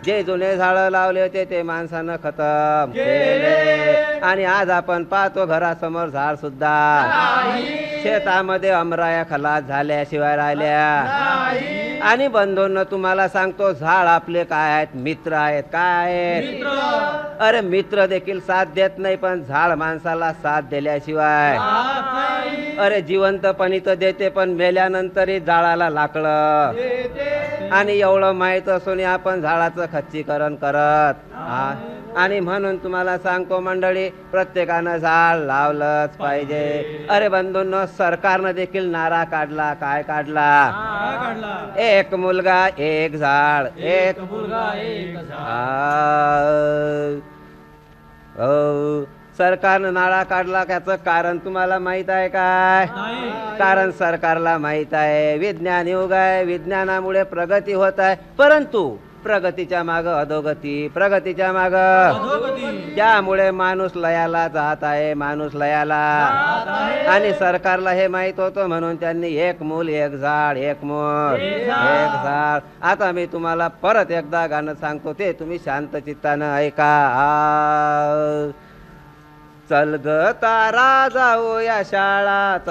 जे जुने झाडं लावले होते ते माणसानं खतम केले आणि आज आपण पाहतो घरासमोर झाड सुद्धा शेतामध्ये अमराया खलास झाल्याशिवाय राहिल्या आणि बंधूंनो तुम्हाला सांगतो झाड आपले काय आहेत मित्र आहेत काय आहेत अरे मित्र देखील साथ देत नाही पण झाड माणसाला साथ दिल्याशिवाय अरे जिवंतपणी तर देते पण मेल्यानंतरही झाडाला लाकलं आणि एवढं माहीत असून आपण झाडाचं खच्चीकरण करत आणि म्हणून तुम्हाला सांगतो मंडळी प्रत्येकानं झाड लावलंच पाहिजे अरे बंधूंनो सरकारनं देखील नारा काढला काय काढला एक मुलगा एक झाड एक मुलगा एक झाड सरकारनं नारा काढला त्याचं कारण तुम्हाला माहित आहे काय कारण सरकारला माहित आहे विज्ञान युग आहे विज्ञानामुळे प्रगती होत आहे परंतु प्रगतीच्या माग अधोगती प्रगतीच्या माग त्यामुळे माणूस लयाला जात आहे माणूस लयाला आणि सरकारला हे माहित होतं म्हणून त्यांनी एक मूल एक झाड एक मूल एक झाड आता मी तुम्हाला परत एकदा गाणं सांगतो ते तुम्ही शांत चित्तानं ऐका चल ग तारा जाऊया शाळा